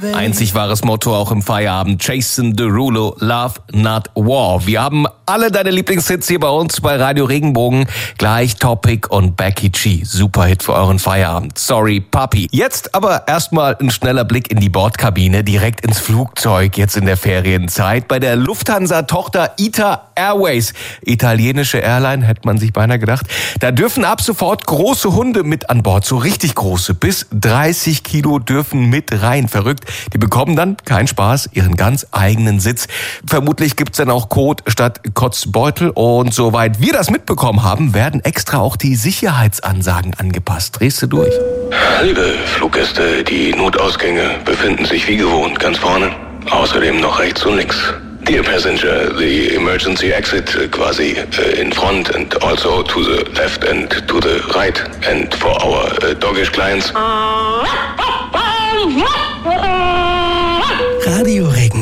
Einzig wahres Motto auch im Feierabend. Jason Derulo, Love Not War. Wir haben alle deine Lieblingshits hier bei uns bei Radio Regenbogen. Gleich Topic und Becky G. Super Hit für euren Feierabend. Sorry, Papi. Jetzt aber erstmal ein schneller Blick in die Bordkabine, direkt ins Flugzeug jetzt in der Ferienzeit. Bei der Lufthansa-Tochter ITA Airways. Italienische Airline, hätte man sich beinahe gedacht. Da dürfen ab sofort große Hunde mit an Bord. So richtig große. Bis 30 Kilo dürfen mit rein. Verrückt. Die bekommen dann, kein Spaß, ihren ganz eigenen Sitz. Vermutlich gibt's dann auch Kot statt Kotzbeutel. Und soweit wir das mitbekommen haben, werden extra auch die Sicherheitsansagen angepasst. Drehst du durch? Liebe Fluggäste, die Notausgänge befinden sich wie gewohnt ganz vorne. Außerdem noch rechts und links. Dear passenger, the emergency exit quasi in front and also to the left and to the right. And for our doggish clients. Radio Regenbogen.